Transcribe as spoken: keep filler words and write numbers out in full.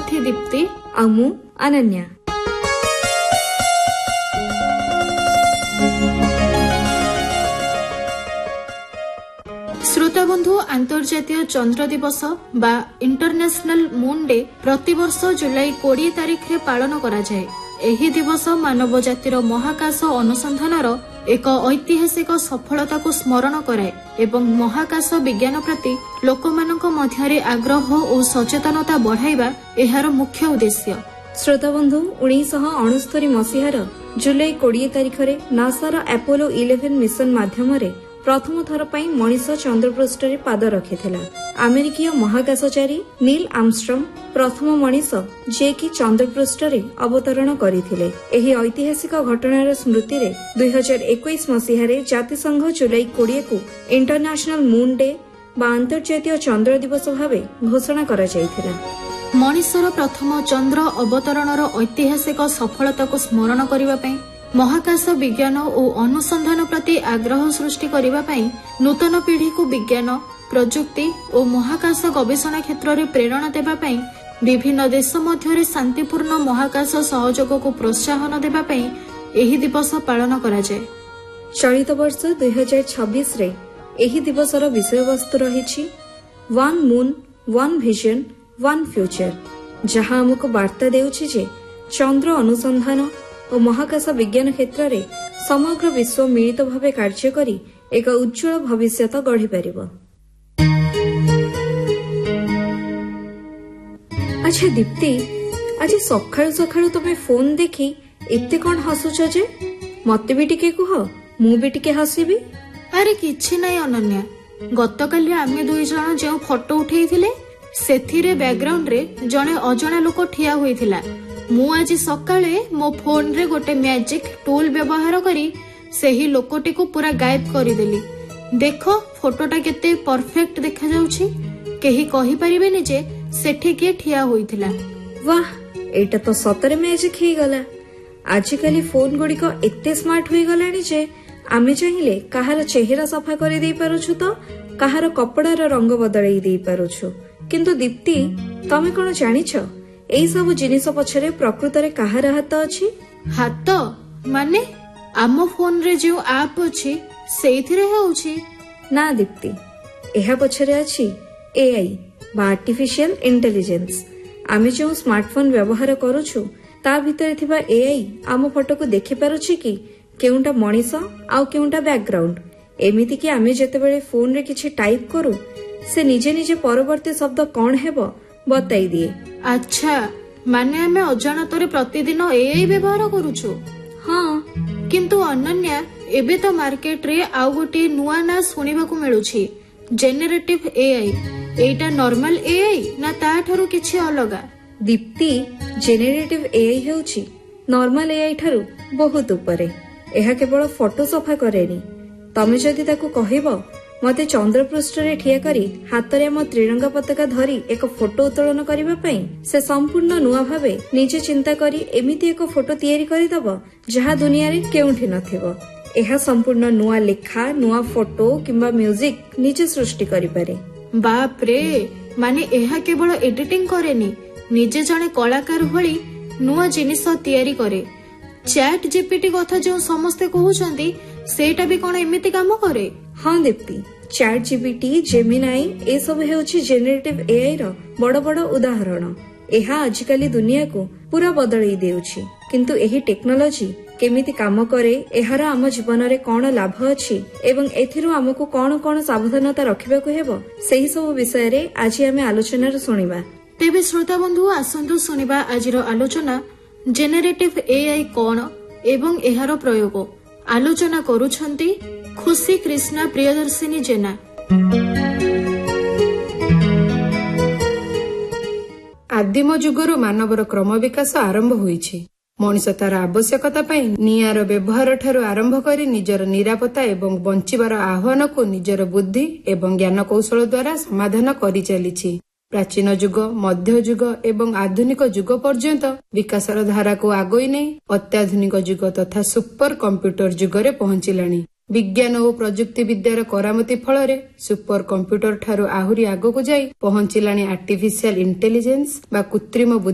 साथी दीप्ति ଆଉ ମୁଁ ଅନନ୍ୟା। श्रोता बंधु अंतर्जातीय चंद्र दिवस बा इंटरनेशनल मून डे प्रतिवर्ष जुलाई कोड़े तारिख रे पालन करा जाए। एही दिवस मानव जातिर महाकाश अनुसंधानर एक ऐतिहासिक सफलता को स्मरण कराए एवं महाकाश विज्ञान प्रति लोकमानक मध्यरे आग्रह और सचेतनता बढ़ाइबा एहार मुख्य उद्देश्य। श्रोता बंधु उन्नीस अणस्तरी मसीहार जुलाई कोड़े तारिख रे नासार अपोलो इलेवेन मिशन माध्यम प्रथम थर पाई मनीष चंद्रपृष्ठरे पाद रखिथिला। अमेरिकीय महाकाशचारी नील आर्मस्ट्रंग प्रथम मनीष जे कि चंद्रपृष्ठरे अवतरण करथिले। एही ऐतिहासिक घटनार स्मृति रे दुई हजार इक्कीस मसीहारे जातिसंघ जुलाई कोड़े को इंटरनेशनल मून डे बा अंतर्जातीय चंद्र दिवस भावे घोषणा करा जायथिला। मनीषर प्रथम चंद्र अवतरणर ऐतिहासिक सफलता को स्मरण करिबा पई महाकाश विज्ञान और अनुसंधान प्रति आग्रह सृष्टि करने पाई नूतन पीढ़ी को विज्ञान प्रजुक्ति और महाकाश गवेषणा क्षेत्र में प्रेरणा देबा पाई विभिन्न देश मध्य शांतिपूर्ण महाकाश सहयोग को प्रोत्साहन देबा पाई एही दिवस पालन करा जाए। चलित वर्ष दुई हजार छब्बीस रे एही दिवसर विषय वस्तु रही one moon one vision one future, जहां हमको वार्ता देउछि जे चंद्र अनुसंधान और महाकाश विज्ञान क्षेत्र में समग्र विश्व मिलित भावे कार्य करी एक उज्जवल भविष्य गढ़ी पारिबो। अच्छा दीप्ति, आज सकाळु सकाळु तुम फोन देखी एते कोन हसुछ जे? मते भी टिके कुह, मु भी टिके हसीबी। अरे किछि नै अनन्या, गतकाली आमे दुई जण जे फोटो उठेइथिले सेथिरे बैकग्राउंड रे जणे अजणा लोक ठिया होइथिला। मु आज सकाळे मो फोन रे गोटे मैजिक टूल व्यवहार करी सेही लोकटी को पूरा गायब करिदेली। देखो फोटोटा केते परफेक्ट देखा जाउछि, केही कहि परिबेनी जे सेठी के ठिया होइथिला। वाह, एटा तो सतरे मैजिक ही गला। आजिकाली फोन गुडी को एते स्मार्ट होई गलानी जे आमे चाहिले काहार चेहरा सफा करि देई पारुछु तो काहार कपड़ार रंग बदलाई देई पारुछु। किंतु दीप्ति, तमे कोन जानिछ एई सब जिनिस पछरे प्रकृतरे काहार हाथ अछि? हाथ माने आम फोन रे जो ऐप अछि सेइथिरे होउछि ना दीप्ति, एहा पछरे अछि एआई बा आर्टिफिशियल इंटेलिजेंस। आमे जो स्मार्टफोन व्यवहार करूछु ता भितरे थिबा एआई आम फोटो को देखि पारुछि कि केउंटा मनीष आउ केउंटा बैकग्राउंड। एमिति कि आमे जेतेबेले फोन रे किछि टाइप करू से निजे निजे परवर्ती शब्द कोन हेबो बताई दिए। अच्छा, माने आमे अजानतरे प्रतिदिन एआई व्यवहार करूछु? हाँ, किंतु अनन्या एबे तो मार्केट रे आउ गोटे नुआ ना सुनिबाकू मिलुछि जेनेरेटिव एआई। एटा नॉर्मल एआई ना ताठारु किछि अलगा? Deepti, generative AI हेउछि normal AI Tharu बहुत ऊपरे। एहा केवल फोटो सफा करेनी। तमे जदि ताकू कहिबो मते चंद्रपृष्ठ रे ठिया करी हातरे म त्रिरंगा पताका धरी एक फोटो उत्तोलन करिबा पई से संपूर्ण नुआ भावे निजे चिंता करी एमिति एक फोटो तयारी करि दबो जहा दुनिया रे केउठी नथिबो। एहा संपूर्ण नुआ लेखा, नुआ फोटो किंबा म्यूजिक निजे सृष्टि करि पारे। बाप रे, माने एहा केवल एडिटिंग करेनी, निजे जणे कलाकार भली नुआ जिनिस तयारी करे। चैट जीपीटी कथा जो समस्ते कहउछंती सेटा भी कोन एमिति काम करे? हाँ दीप्ति, चैट जीपीटी, जेमिनाई ए सब हेउछि जेनेरेटिव एआई रो बड़ बड़ उदाहरण। एहा आजिकाली दुनिया को पूरा बदलाई देउछि। किंतु एही टेक्नोलॉजी केमिति काम करे, एहार आम जीवन रे कोन लाभ अछि एवं एथिरु हमकु कोन कोन सावधानता रखिबाकू हेबो सेही सब विषय रे आज आमे आलोचना सुनिबा। तेबे श्रोता बंधु आसंतु सुनिबा आजिरो आलोचना जेनेरेटिव एआई कोन एवं एहार प्रयोग। आलोचना करूछंती खुशी कृष्णा प्रियदर्शिनी जेना। आदिम युगरु मानवर क्रम विकास आरंभ होईछि। मनिष तार आवश्यकता पाई निआर व्यवहार ठारू आरंभ करी निजर निरापत्ता एवं बंचिबार आह्वान को निजर बुद्धि एवं ज्ञान कौशल द्वारा समाधान करि चलिछि। प्राचीन युग, मध्य युग एवं आधुनिक युग पर्यंत विकासर धारा को आगोई नै अत्याधुनिक युग तथा सुपर कंप्यूटर युगरे पहुंचिलाणी। विज्ञान और प्रजुक्ति विद्यार करामती फल सुपर कंप्यूटर ठारू आहुरी आगको जाई पहुंचिलाणी आर्टिफिशियल इंटेलिजेंस बा कृत्रिम